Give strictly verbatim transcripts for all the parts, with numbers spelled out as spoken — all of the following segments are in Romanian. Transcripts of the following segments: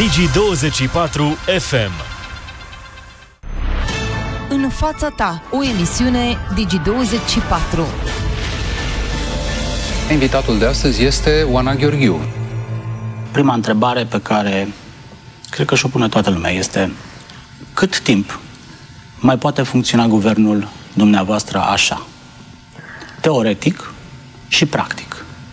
Digi douăzeci și patru F M. În fața ta, o emisiune Digi douăzeci și patru. Invitatul de astăzi este Oana Gheorghiu. Prima întrebare pe care cred că și-o pune toată lumea este: cât timp mai poate funcționa guvernul dumneavoastră așa? Teoretic și practic.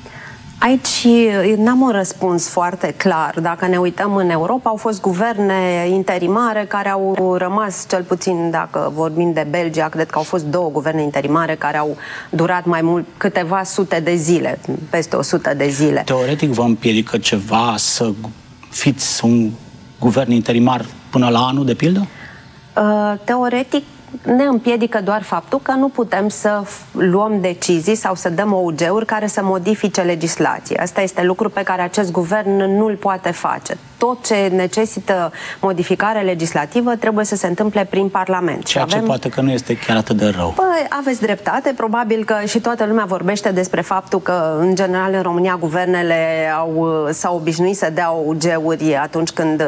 Aici n-am un răspuns foarte clar. Dacă ne uităm în Europa, au fost guverne interimare care au rămas, cel puțin dacă vorbim de Belgia, cred că au fost două guverne interimare care au durat mai mult, câteva sute de zile, peste o sută de zile. Teoretic vă împiedică ceva să fiți un guvern interimar până la anul, de pildă? Uh, teoretic ne împiedică doar faptul că nu putem să luăm decizii sau să dăm O U G-uri care să modifice legislația. Asta este lucru pe care acest guvern nu îl poate face. Tot ce necesită modificare legislativă trebuie să se întâmple prin Parlament. Ceea avem... ce poate că nu este chiar atât de rău. Păi, aveți dreptate. Probabil că și toată lumea vorbește despre faptul că, în general, în România, guvernele au, s-au obișnuit să dea O U G-uri atunci când,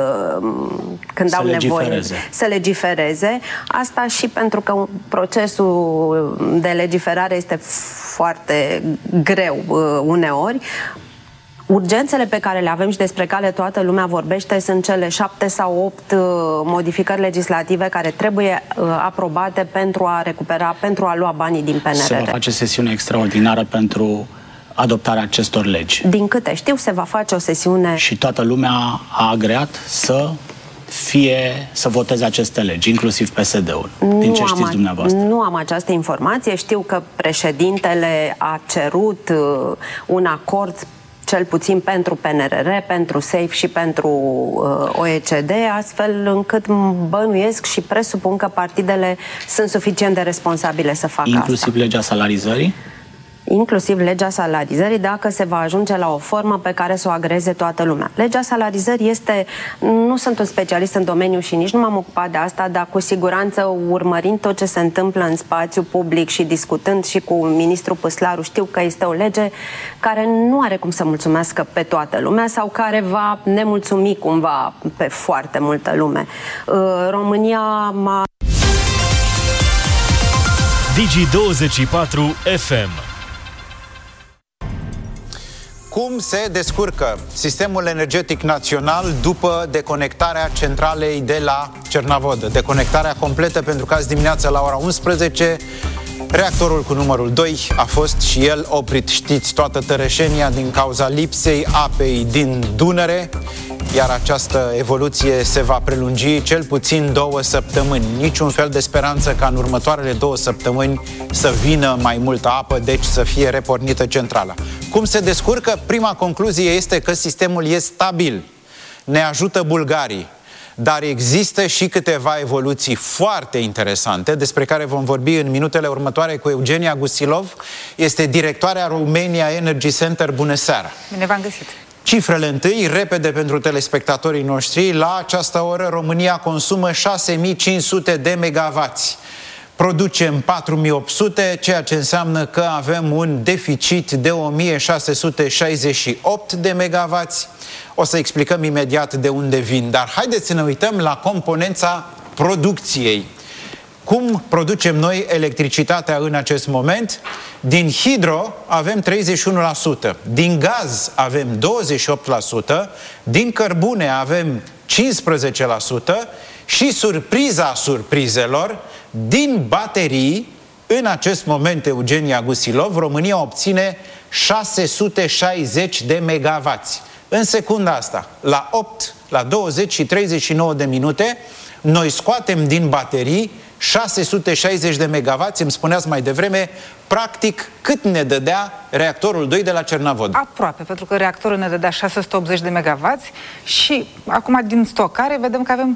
când au nevoie să legifereze. Asta și pentru că procesul de legiferare este foarte greu uneori. Urgențele pe care le avem și despre care toată lumea vorbește sunt cele șapte sau opt modificări legislative care trebuie aprobate pentru a recupera, pentru a lua banii din P N R R. Se va face sesiune extraordinară pentru adoptarea acestor legi. Din câte știu, se va face o sesiune... Și toată lumea a agreat să fie să voteze aceste legi, inclusiv P S D-ul, din ce știți dumneavoastră. Nu am această informație. Știu că președintele a cerut uh, un acord cel puțin pentru P N R R, pentru SAFE și pentru uh, O E C D, astfel încât bănuiesc și presupun că partidele sunt suficient de responsabile să facă inclusiv asta. Inclusiv legea salarizării? Inclusiv legea salarizării, dacă se va ajunge la o formă pe care să o agreze toată lumea. Legea salarizării este... Nu sunt un specialist în domeniu și nici nu m-am ocupat de asta, dar cu siguranță, urmărind tot ce se întâmplă în spațiu public și discutând și cu ministrul Păslaru, știu că este o lege care nu are cum să mulțumească pe toată lumea sau care va nemulțumi cumva pe foarte multă lume. România m-a... Digi douăzeci și patru F M. Cum se descurcă sistemul energetic național după deconectarea centralei de la Cernavodă? Deconectarea completă, pentru că azi dimineața la ora unsprezece reactorul cu numărul doi a fost și el oprit. Știți toată tărășenia din cauza lipsei apei din Dunăre, iar această evoluție se va prelungi cel puțin două săptămâni. Niciun fel de speranță ca în următoarele două săptămâni să vină mai multă apă, deci să fie repornită centrala. Cum se descurcă? Prima concluzie este că sistemul este stabil. Ne ajută bulgarii. Dar există și câteva evoluții foarte interesante, despre care vom vorbi în minutele următoare cu Eugenia Gusilov. Este directoarea Romania Energy Center. Bună seara! Bine v-am găsit! Cifrele întâi, repede pentru telespectatorii noștri. La această oră România consumă șase mii cinci sute de megavați. Producem patru mii opt sute, ceea ce înseamnă că avem un deficit de o mie șase sute șaizeci și opt de megavați. O să explicăm imediat de unde vin, dar haideți să ne uităm la componența producției. Cum producem noi electricitatea în acest moment? Din hidro avem treizeci și unu la sută, din gaz avem douăzeci și opt la sută, din cărbune avem cincisprezece la sută și, surpriza surprizelor, din baterii, în acest moment, Eugenia Gusilov, România obține șase sute șaizeci de megavați. În secunda asta, la opt, la douăzeci și treizeci și nouă de minute, noi scoatem din baterii șase sute șaizeci de megavați, îmi spuneați mai devreme, practic cât ne dădea reactorul doi de la Cernavodă? Aproape, pentru că reactorul ne dădea șase sute optzeci de megavați și acum din stocare vedem că avem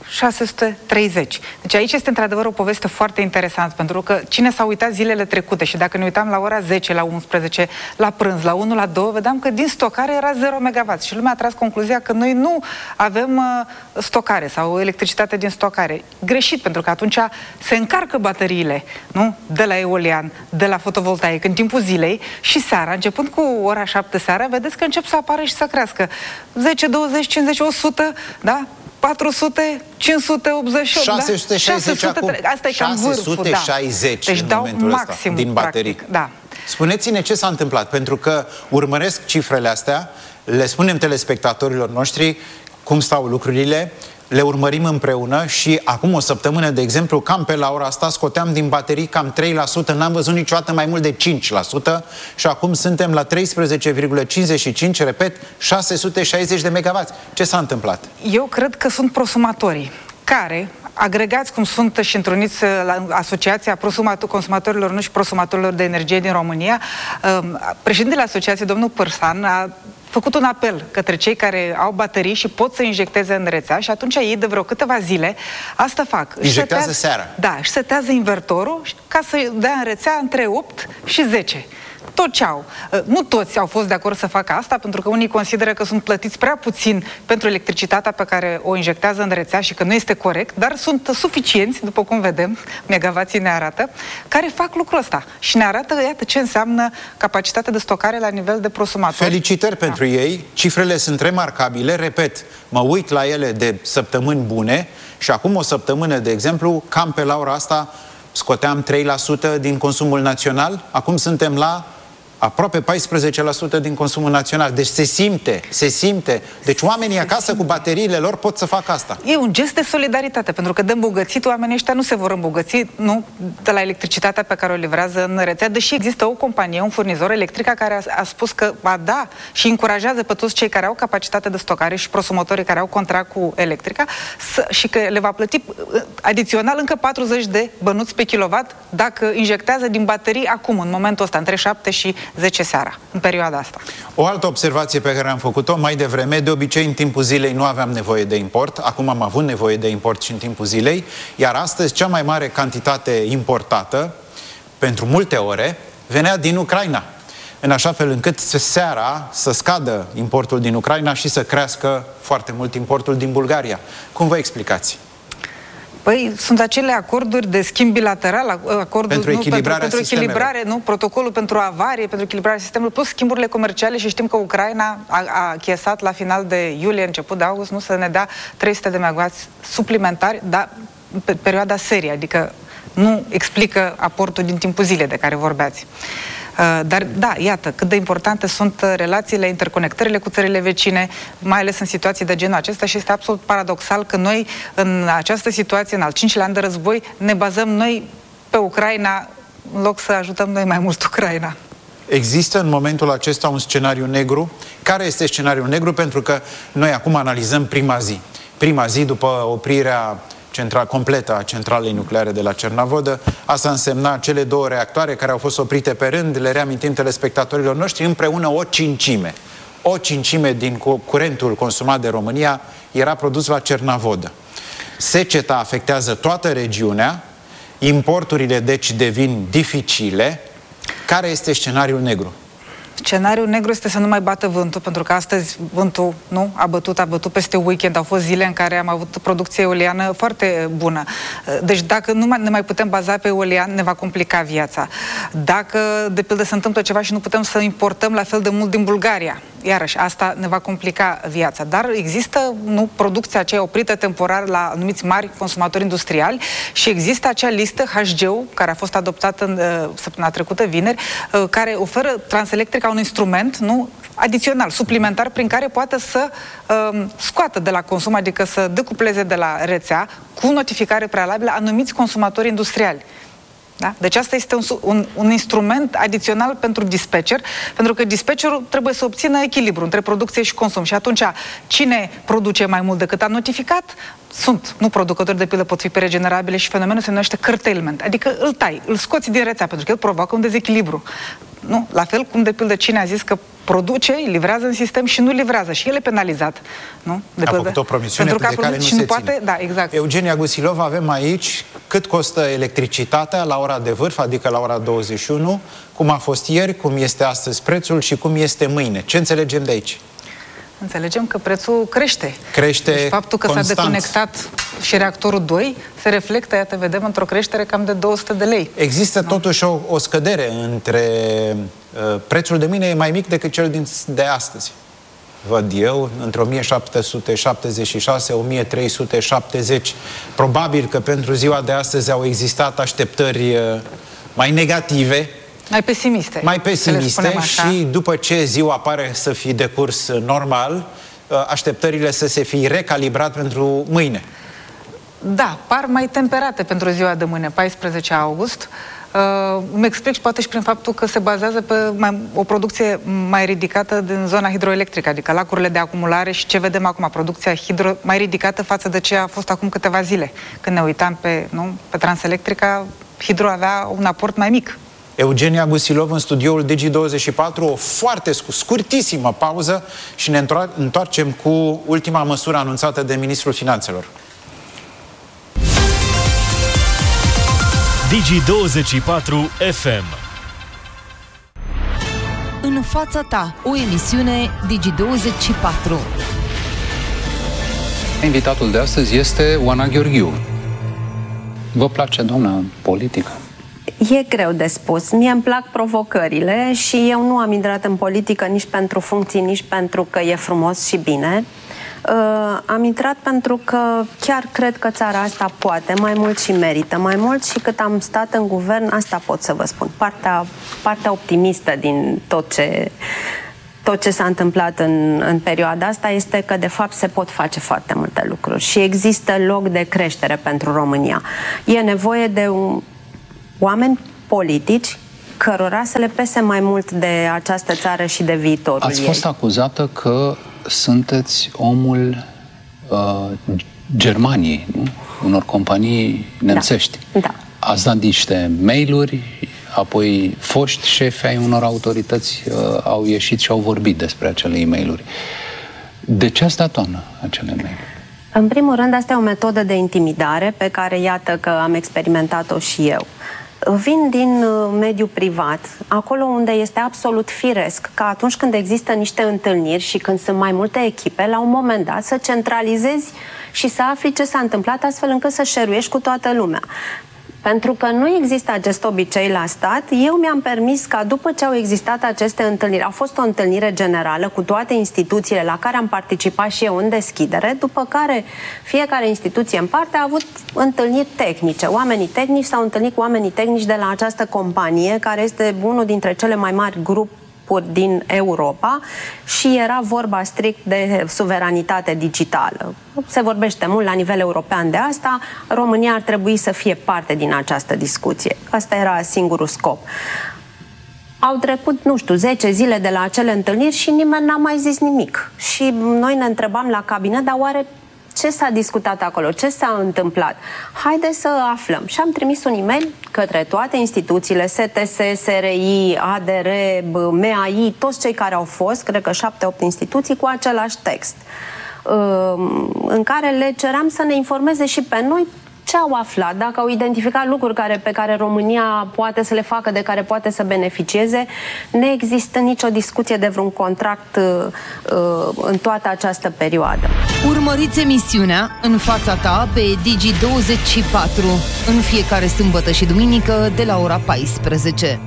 șase sute treizeci. Deci aici este într-adevăr o poveste foarte interesantă, pentru că cine s-a uitat zilele trecute și dacă ne uitam la ora zece, la unsprezece, la prânz, la unu, la doi, vedeam că din stocare era zero megawatt și lumea a tras concluzia că noi nu avem uh, stocare sau electricitate din stocare. Greșit, pentru că atunci se încarcă bateriile, nu? De la eolian, de la fotovoltaic în timpul zilei și seara, începând cu ora șapte seara, vedeți că încep să apară și să crească zece, douăzeci, cincizeci, o sută, da? patru sute, cinci sute optzeci și opt, șase sute șaizeci da? acum. Asta e cam vârful, șase sute șaizeci da. Deci în dau momentul ăsta, maxim, din baterii. practic, da. Spuneți-ne ce s-a întâmplat, pentru că urmăresc cifrele astea, le spunem telespectatorilor noștri cum stau lucrurile, le urmărim împreună și acum o săptămână, de exemplu, cam pe la ora asta scoteam din baterii cam trei la sută, n-am văzut niciodată mai mult de cinci la sută și acum suntem la treisprezece virgulă cincizeci și cinci, repet, șase sute șaizeci de megawatts. Ce s-a întâmplat? Eu cred că sunt prosumatorii care, agregați cum sunt și întruniți la Asociația Consumatorilor Nu și Prosumatorilor de Energie din România, președintele Asociației, domnul Părsan, a făcut un apel către cei care au baterii și pot să injecteze în rețea și atunci ei de vreo câteva zile asta fac. Injectează seara. Da, și setează invertorul ca să dea în rețea între opt și zece. Tot ce au. Nu toți au fost de acord să facă asta, pentru că unii consideră că sunt plătiți prea puțin pentru electricitatea pe care o injectează în rețea și că nu este corect, dar sunt suficienți, după cum vedem, megavații ne arată, care fac lucrul ăsta. Și ne arată, iată, ce înseamnă capacitatea de stocare la nivel de prosumator. Felicitări da. pentru ei, cifrele sunt remarcabile, repet, mă uit la ele de săptămâni bune și acum o săptămână, de exemplu, cam pe la ora asta scoteam trei la sută din consumul național, acum suntem la aproape paisprezece la sută din consumul național. Deci se simte, se simte. Deci oamenii se acasă simte. Cu bateriile lor pot să facă asta. E un gest de solidaritate, pentru că de îmbogățit oamenii ăștia nu se vor îmbogăți, nu, de la electricitatea pe care o livrează în rețea, deși există o companie, un furnizor electric care a, a spus că va da și încurajează pe toți cei care au capacitate de stocare și prosumatorii care au contract cu electrica să, și că le va plăti adițional încă patruzeci de bănuți pe kilowatt dacă injectează din baterii acum, în momentul ăsta, între șapte și zece seara, în perioada asta. O altă observație pe care am făcut-o mai devreme, de obicei în timpul zilei nu aveam nevoie de import, acum am avut nevoie de import și în timpul zilei, iar astăzi cea mai mare cantitate importată, pentru multe ore, venea din Ucraina, în așa fel încât seara să scadă importul din Ucraina și să crească foarte mult importul din Bulgaria. Cum vă explicați? Păi sunt acele acorduri de schimb bilateral, acordul pentru nu, echilibrarea pentru, pentru echilibrare, nu, protocolul pentru avarie, pentru echilibrarea sistemului, plus schimburile comerciale și știm că Ucraina a, a achiesat la final de iulie, început de august, nu, să ne dea trei sute de megawatts suplimentari, dar pe perioada serie, adică nu explică aportul din timpul zilei de care vorbeați. Dar, da, iată, cât de importante sunt relațiile, interconectările cu țările vecine, mai ales în situații de genul acesta și este absolut paradoxal că noi, în această situație, în al cincilea an de război, ne bazăm noi pe Ucraina, în loc să ajutăm noi mai mult Ucraina. Există în momentul acesta un scenariu negru? Care este scenariul negru? Pentru că noi acum analizăm prima zi. Prima zi după oprirea central, completă a centralei nucleare de la Cernavodă. Asta însemna cele două reactoare care au fost oprite pe rând, le reamintim telespectatorilor noștri, împreună o cincime. O cincime din curentul consumat de România era produs la Cernavodă. Seceta afectează toată regiunea, importurile deci devin dificile. Care este scenariul negru? Scenariul negru este să nu mai bată vântul, pentru că astăzi vântul nu a bătut, a bătut peste weekend. Au fost zile în care am avut producție eoliană foarte bună. Deci dacă nu mai, ne mai putem baza pe eolian, ne va complica viața. Dacă, de pildă, se întâmplă ceva și nu putem să importăm la fel de mult din Bulgaria, iarăși, asta ne va complica viața. Dar există, nu, producția aceea oprită temporar la anumiți mari consumatori industriali și există acea listă H G-ul, care a fost adoptată în uh, săptămâna trecută, vineri, uh, care oferă Transelectrica un instrument, nu, adițional, suplimentar, prin care poate să uh, scoată de la consum, adică să decupleze de la rețea, cu notificare prealabilă, anumiți consumatori industriali. Da? Deci asta este un, un, un instrument adițional pentru dispatcher, pentru că dispatcherul trebuie să obțină echilibru între producție și consum. Și atunci, cine produce mai mult decât a notificat, sunt, nu producători de pildă, pot fi pe regenerabile și fenomenul se numește curtailment, adică îl tai, îl scoți din rețea, pentru că el provoacă un dezechilibru. Nu? La fel cum, de pildă, cine a zis că produce, livrează în sistem și nu livrează. Și el e penalizat. Nu? De a pildă. făcut o promisiune Pentru că de care nu și se nu ține. poate, da, exact. Eugenia Gusilov, avem aici cât costă electricitatea la ora de vârf, adică la ora douăzeci și unu, cum a fost ieri, cum este astăzi prețul și cum este mâine. Ce înțelegem de aici? Înțelegem că prețul crește. Crește deci faptul că s-a deconectat și reactorul doi se reflectă, iată, vedem, într-o creștere cam de două sute de lei. Există no? totuși o, o scădere între uh, prețul de mâine e mai mic decât cel din, de astăzi. Văd eu, între o mie șapte sute șaptezeci și șase - o mie trei sute șaptezeci. Probabil că pentru ziua de astăzi au existat așteptări uh, mai negative. Mai pesimiste. Mai pesimiste și după ce ziua pare să fi decurs normal, așteptările să se fi recalibrat pentru mâine. Da, par mai temperate pentru ziua de mâine, paisprezece august. Uh, îmi explic și poate și prin faptul că se bazează pe mai, o producție mai ridicată din zona hidroelectrică, adică lacurile de acumulare și ce vedem acum, producția hidro mai ridicată față de ce a fost acum câteva zile. Când ne uitam pe, nu, pe Transelectrica, hidro avea un aport mai mic. Eugenia Gusilov în studioul Digi douăzeci și patru, o foarte scurtisimă pauză și ne întoarcem cu ultima măsură anunțată de Ministrul Finanțelor. Digi douăzeci și patru F M. În fața ta, o emisiune Digi douăzeci și patru. Invitatul de astăzi este Oana Gheorghiu. Vă place, doamna, politica? E greu de spus. Mie îmi plac provocările și eu nu am intrat în politică nici pentru funcții, nici pentru că e frumos și bine. Uh, am intrat pentru că chiar cred că țara asta poate, mai mult și merită, mai mult și cât am stat în guvern, asta pot să vă spun. Partea, partea optimistă din tot ce, tot ce s-a întâmplat în, în perioada asta este că de fapt se pot face foarte multe lucruri și există loc de creștere pentru România. E nevoie de un oameni politici cărora să le pese mai mult de această țară și de viitorul Ați fost ei. acuzată că sunteți omul uh, Germaniei, nu? Unor companii nemțești. Da. Da. Ați dat niște mail-uri, apoi foști șefi ai unor autorități uh, au ieșit și au vorbit despre acele e-mail-uri. De ce ați dat, doamnă, acele mail-uri? În primul rând, asta e o metodă de intimidare pe care iată că am experimentat-o și eu. Vin din mediul privat, acolo unde este absolut firesc că atunci când există niște întâlniri și când sunt mai multe echipe, la un moment dat să centralizezi și să afli ce s-a întâmplat astfel încât să șeruiești cu toată lumea. Pentru că nu există acest obicei la stat, eu mi-am permis ca după ce au existat aceste întâlniri, a fost o întâlnire generală cu toate instituțiile la care am participat și eu în deschidere, după care fiecare instituție în parte a avut întâlniri tehnice. Oamenii tehnici s-au întâlnit cu oamenii tehnici de la această companie, care este unul dintre cele mai mari grupuri din Europa și era vorba strict de suveranitate digitală. Se vorbește mult la nivel european de asta, România ar trebui să fie parte din această discuție. Asta era singurul scop. Au trecut, nu știu, zece zile de la acele întâlniri și nimeni n-a mai zis nimic. Și noi ne întrebam la cabinet, dar oare ce s-a discutat acolo? Ce s-a întâmplat? Haideți să aflăm. Și am trimis un e-mail către toate instituțiile, S T S, S R I, A D R, M A I, toți cei care au fost, cred că șapte opt instituții, cu același text, în care le ceream să ne informeze și pe noi ce au aflat, dacă au identificat lucruri care, pe care România poate să le facă, de care poate să beneficieze. Nu există nicio discuție de vreun contract uh, în toată această perioadă. Urmăriți emisiunea În fața ta pe Digi douăzeci și patru în fiecare sâmbătă și duminică de la ora paisprezece.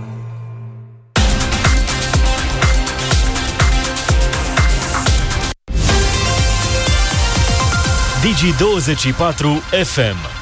Digi douăzeci și patru F M.